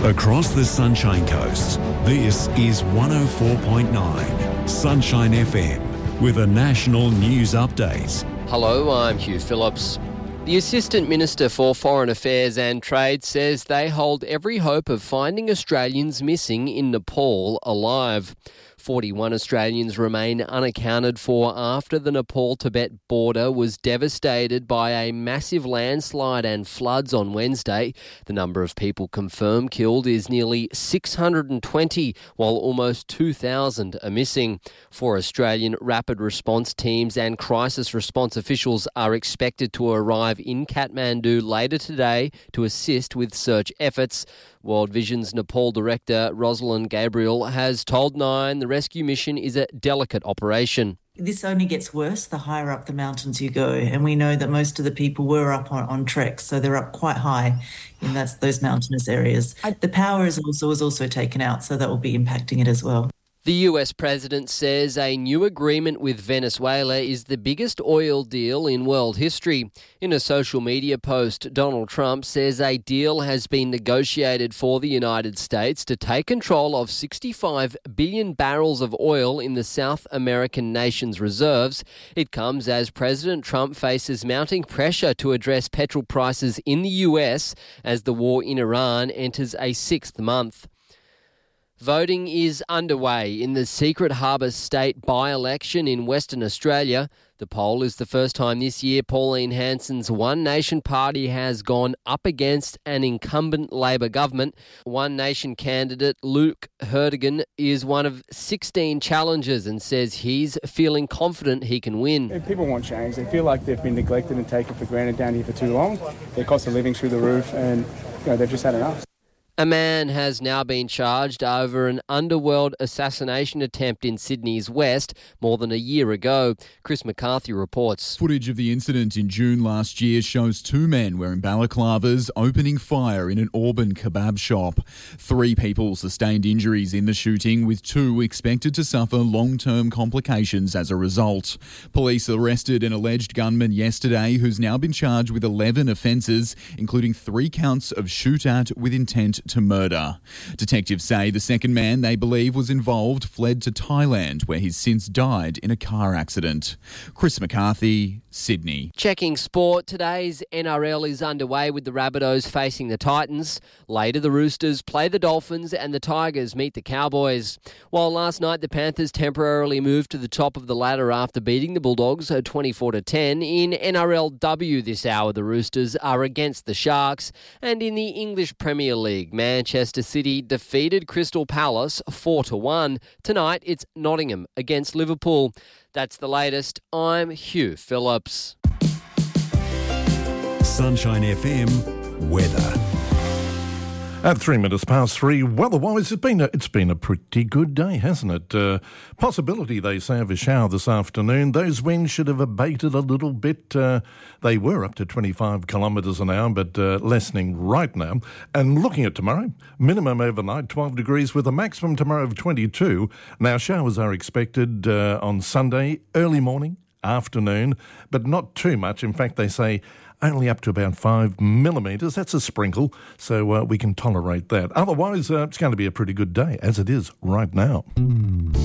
Across the Sunshine Coast, this is 104.9 Sunshine FM with a national news update. Hello, I'm Hugh Phillips. The Assistant Minister for Foreign Affairs and Trade says they hold every hope of finding Australians missing in Nepal alive. 41 Australians remain unaccounted for after the Nepal-Tibet border was devastated by a massive landslide and floods on Wednesday. The number of people confirmed killed is nearly 620, while almost 2,000 are missing. 4 Australian rapid response teams and crisis response officials are expected to arrive in Kathmandu later today to assist with search efforts. World Vision's Nepal director Rosalind Gabriel has told Nine the rescue mission is a delicate operation. This only gets worse the higher up the mountains you go, and we know that most of the people were up on treks, so they're up quite high in those mountainous areas. The power was also taken out, so that will be impacting it as well. The US president says a new agreement with Venezuela is the biggest oil deal in world history. In a social media post, Donald Trump says a deal has been negotiated for the United States to take control of 65 billion barrels of oil in the South American nation's reserves. It comes as President Trump faces mounting pressure to address petrol prices in the US as the war in Iran enters a 6th month. Voting is underway in the Secret Harbour State by-election in Western Australia. The poll is the first time this year Pauline Hanson's One Nation party has gone up against an incumbent Labor government. One Nation candidate Luke Hertigan is one of 16 challengers and says he's feeling confident he can win. People want change. They feel like they've been neglected and taken for granted down here for too long. Their cost of living through the roof, and they've just had enough. A man has now been charged over an underworld assassination attempt in Sydney's west more than a year ago. Chris McCarthy reports. Footage of the incident in June last year shows 2 men wearing balaclavas opening fire in an Auburn kebab shop. 3 people sustained injuries in the shooting, with 2 expected to suffer long-term complications as a result. Police arrested an alleged gunman yesterday who's now been charged with 11 offences, including 3 counts of shoot-at with intent to murder. Detectives say the second man they believe was involved fled to Thailand, where he's since died in a car accident. Chris McCarthy, Sydney. Checking sport, today's NRL is underway with the Rabbitohs facing the Titans. Later, the Roosters play the Dolphins and the Tigers meet the Cowboys. While last night the Panthers temporarily moved to the top of the ladder after beating the Bulldogs 24-10, in NRLW this hour the Roosters are against the Sharks, and in the English Premier League, Manchester City defeated Crystal Palace 4-1. Tonight, it's Nottingham against Liverpool. That's the latest. I'm Hugh Phillips. Sunshine FM weather. At 3 minutes past 3, weather-wise, it's been a pretty good day, hasn't it? Possibility, they say, of a shower this afternoon. Those winds should have abated a little bit. They were up to 25 kilometres an hour, but lessening right now. And looking at tomorrow, minimum overnight 12 degrees with a maximum tomorrow of 22. Now, showers are expected on Sunday, early morning, afternoon, but not too much. In fact, they say only up to about 5 millimetres. That's a sprinkle, so we can tolerate that. Otherwise, it's going to be a pretty good day, as it is right now.